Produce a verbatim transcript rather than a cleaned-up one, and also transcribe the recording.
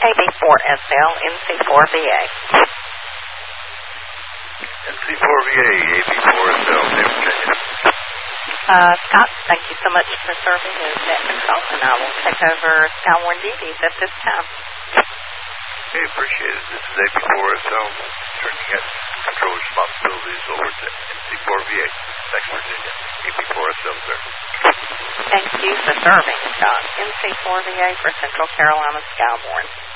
A B four S L, N C four V A. N C four V A, A B four S L, New Virginia. Uh, Scott, thank you so much for serving as net consultant. I will take over Skywarn duties at this time. Okay, appreciate it. This is A B four S L, turning at control responsibilities over to N C four V A. Thanks, Virginia. A B four S L, sir. Thank you for serving, Scott. N C four V A for Central Carolina Skywarn.